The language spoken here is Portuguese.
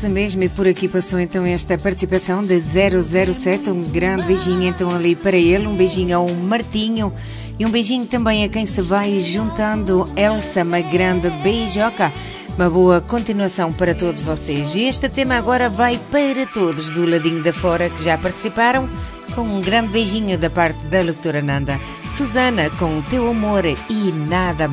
isso mesmo, e por aqui passou então esta participação de 007. Um grande beijinho então ali para ele, um beijinho ao Martinho e um beijinho também a quem se vai juntando, Elsa, uma grande beijoca. Uma boa continuação para todos vocês. E este tema agora vai para todos do ladinho da fora que já participaram, com um grande beijinho da parte da locutora Nanda. Susana, com o teu amor e nada